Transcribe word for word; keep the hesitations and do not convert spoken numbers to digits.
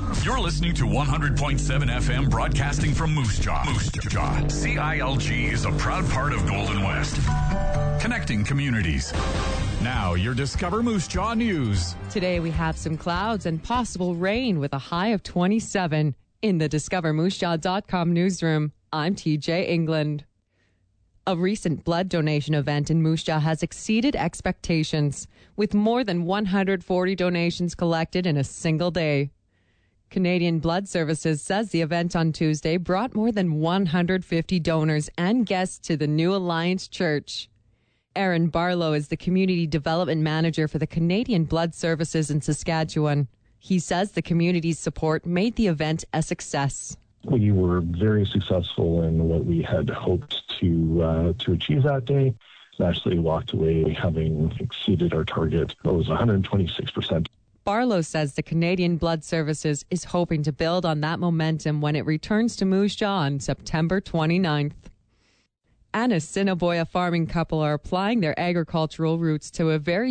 You're listening to one hundred point seven F M broadcasting from Moose Jaw. Moose Jaw. C I L G is a proud part of Golden West. Connecting communities. Now, your Discover Moose Jaw news. Today we have some clouds and possible rain with a high of twenty-seven. In the discover moose jaw dot com newsroom, I'm T J England. A recent blood donation event in Moose Jaw has exceeded expectations, with more than one hundred forty donations collected in a single day. Canadian Blood Services says the event on Tuesday brought more than one hundred fifty donors and guests to the New Alliance Church. Aaron Barlow is the Community Development Manager for the Canadian Blood Services in Saskatchewan. He says the community's support made the event a success. We were very successful in what we had hoped to uh, to achieve that day. We actually walked away having exceeded our target. It was one hundred twenty-six percent. Barlow says the Canadian Blood Services is hoping to build on that momentum when it returns to Moose Jaw on September twenty-ninth. An Assiniboia farming couple are applying their agricultural roots to a very